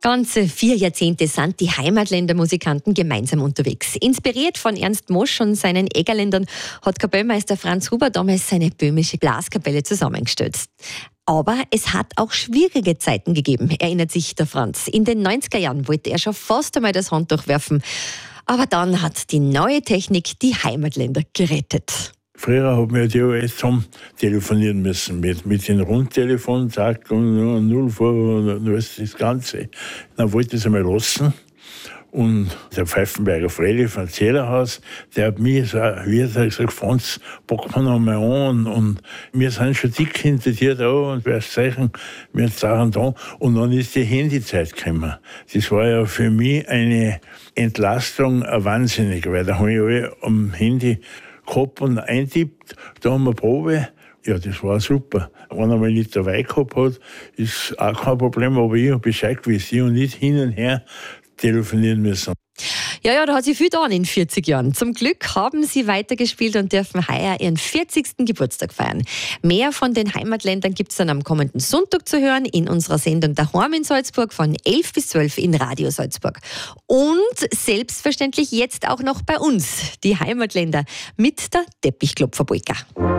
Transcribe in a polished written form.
Ganze 4 Jahrzehnte sind die Heimatländer-Musikanten gemeinsam unterwegs. Inspiriert von Ernst Mosch und seinen Egerländern hat Kapellmeister Franz Huber damals seine böhmische Blaskapelle zusammengestellt. Aber es hat auch schwierige Zeiten gegeben, erinnert sich der Franz. In den 90er Jahren wollte er schon fast einmal das Handtuch werfen. Aber dann hat die neue Technik die Heimatländer gerettet. Früher haben wir die alles zusammen telefonieren müssen, mit dem Rundtelefon, zack, und 0 vor und das Ganze. Dann wollte ich es einmal lassen. Und der Pfeifenberger Fredi vom Zählerhaus, der hat mir gesagt, Franz, pack mal noch mal an. Und wir sind schon dick hinter dir da und wir zeigen, wir sagen da. Und dann ist die Handyzeit gekommen. Das war ja für mich eine Entlastung, wahnsinnig, weil da habe ich alle am Handy gehabt und eintippt, da haben wir Probe. Ja, das war super. Wenn er mal nicht dabei gehabt hat, ist auch kein Problem, aber ich habe Bescheid gewusst, ich habe nicht hin und her telefonieren müssen. Ja, da hat sich viel getan in 40 Jahren. Zum Glück haben sie weitergespielt und dürfen heuer ihren 40. Geburtstag feiern. Mehr von den Heimatländern gibt es dann am kommenden Sonntag zu hören in unserer Sendung Daheim in Salzburg von 11 bis 12 in Radio Salzburg. Und selbstverständlich jetzt auch noch bei uns, die Heimatländer mit der Teppichklopferpolka.